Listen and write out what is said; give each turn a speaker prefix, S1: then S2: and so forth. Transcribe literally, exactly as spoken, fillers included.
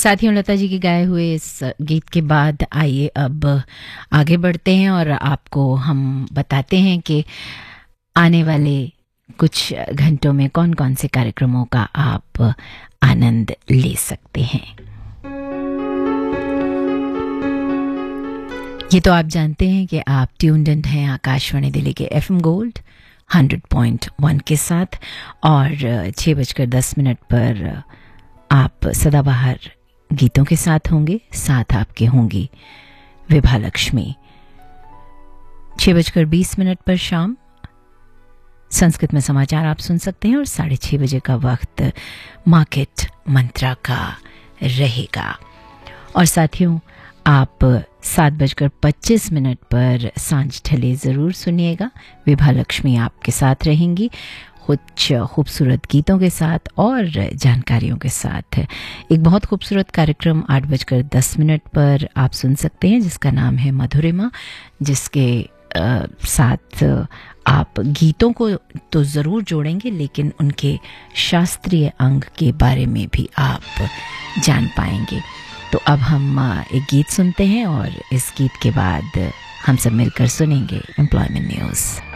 S1: साथियों, लता जी के गाए हुए इस गीत के बाद आइए अब आगे बढ़ते हैं और आपको हम बताते हैं कि आने वाले कुछ घंटों में कौन कौन से कार्यक्रमों का आप आनंद ले सकते हैं। ये तो आप जानते हैं कि आप ट्यून्ड इन हैं आकाशवाणी दिल्ली के FM gold hundred point one के साथ, और छः बजकर दस मिनट पर आप सदाबहार गीतों के साथ होंगे। साथ आपके होंगी विभा लक्ष्मी। छः बजकर बीस मिनट पर शाम संस्कृत में समाचार आप सुन सकते हैं, और साढ़े छः बजे का वक्त मार्केट मंत्रा का रहेगा। और साथियों, आप सात बजकर पच्चीस मिनट पर सांझ ढले ज़रूर सुनिएगा। विभा लक्ष्मी आपके साथ रहेंगी कुछ खूबसूरत गीतों के साथ और जानकारियों के साथ। एक बहुत खूबसूरत कार्यक्रम आठ बजकर दस मिनट पर आप सुन सकते हैं जिसका नाम है मधुरिमा, जिसके आ, साथ आप गीतों को तो ज़रूर जोड़ेंगे लेकिन उनके शास्त्रीय अंग के बारे में भी आप जान पाएंगे। तो अब हम एक गीत सुनते हैं और इस गीत के बाद हम सब मिलकर सुनेंगे एम्प्लॉयमेंट न्यूज़।